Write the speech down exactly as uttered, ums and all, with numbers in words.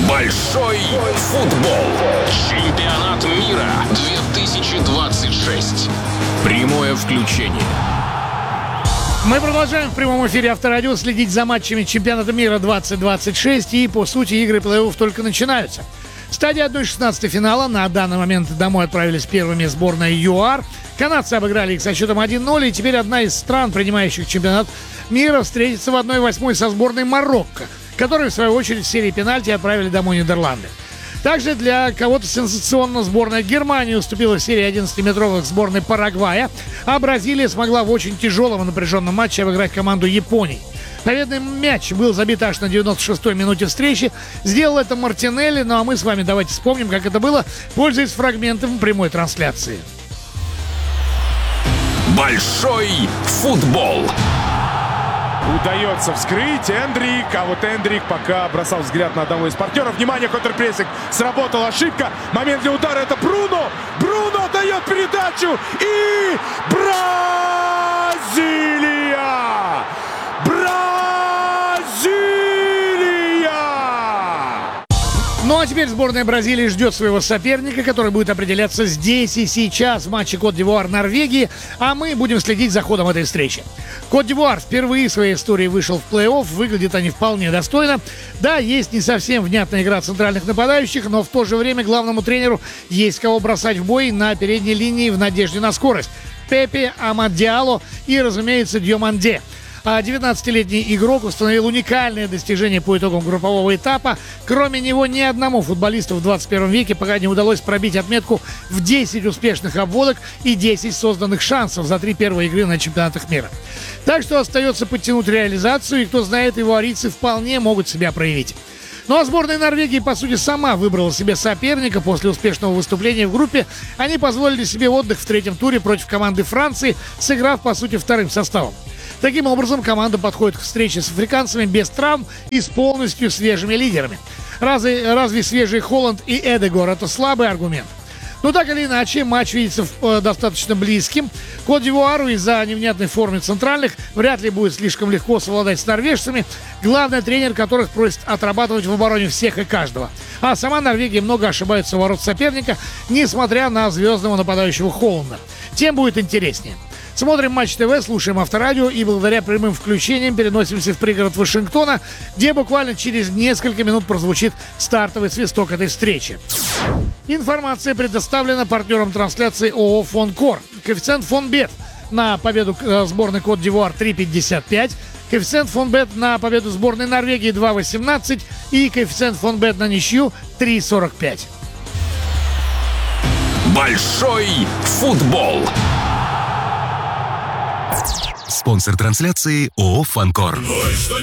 Большой футбол. Чемпионат мира две тысячи двадцать шесть. Прямое включение. Мы продолжаем в прямом эфире Авторадио следить за матчами чемпионата мира двадцать двадцать шесть. И, по сути, игры плей-офф только начинаются. В стадии одна шестнадцать финала на данный момент домой отправились первыми сборная ЮАР. Канадцы обыграли их со счетом один ноль. И теперь одна из стран, принимающих чемпионат мира, встретится в одной восьмой со сборной Марокко, которые, в свою очередь, в серии пенальти отправили домой Нидерланды. Также для кого-то сенсационно сборная Германии уступила в серии одиннадцатиметровых сборной Парагвая, а Бразилия смогла в очень тяжелом и напряженном матче обыграть команду Японии. Победный мяч был забит аж на девяносто шестой минуте встречи. Сделал это Мартинелли, ну а мы с вами давайте вспомним, как это было, пользуясь фрагментом прямой трансляции. Большой футбол. Удается вскрыть Эндрик, а вот Эндрик пока бросал взгляд на одного из партнеров. Внимание, контрпрессинг. Сработала ошибка. Момент для удара. Это Бруно. Бруно дает передачу. И Бразилия! Бразилия! Ну а теперь сборная Бразилии ждет своего соперника, который будет определяться здесь и сейчас в матче Кот-д'Ивуар-Норвегии, а мы будем следить за ходом этой встречи. Кот-д'Ивуар впервые в своей истории вышел в плей-офф, выглядят они вполне достойно. Да, есть не совсем внятная игра центральных нападающих, но в то же время главному тренеру есть кого бросать в бой на передней линии в надежде на скорость. Пепе, Амад Диалло и, разумеется, Диоманде. А девятнадцатилетний игрок установил уникальное достижение по итогам группового этапа. Кроме него ни одному футболисту в двадцать первом веке пока не удалось пробить отметку в десять успешных обводок и десять созданных шансов за три первые игры на чемпионатах мира. Так что остается подтянуть реализацию, и кто знает, его арийцы вполне могут себя проявить. Ну а сборная Норвегии, по сути, сама выбрала себе соперника после успешного выступления в группе. Они позволили себе отдых в третьем туре против команды Франции, сыграв, по сути, вторым составом. Таким образом, команда подходит к встрече с африканцами без травм и с полностью свежими лидерами. Разве, разве свежий Холланд и Эдегор – это слабый аргумент? Но так или иначе, матч видится э, достаточно близким. Кот-д'Ивуару из-за невнятной формы центральных вряд ли будет слишком легко совладать с норвежцами. Главный тренер которых просит отрабатывать в обороне всех и каждого. А сама Норвегия много ошибается у ворот соперника, несмотря на звездного нападающего Холланда. Тем будет интереснее. Смотрим Матч ТВ, слушаем Авторадио и благодаря прямым включениям переносимся в пригород Вашингтона, где буквально через несколько минут прозвучит стартовый свисток этой встречи. Информация предоставлена партнером трансляции ООО «Фонкор». Коэффициент «Фонбет» на победу сборной Кот-д'Ивуар три пятьдесят пять, коэффициент «Фонбет» на победу сборной Норвегии два восемнадцать и коэффициент «Фонбет» на ничью три сорок пять. Большой футбол. Спонсор трансляции ООО «Фанкор».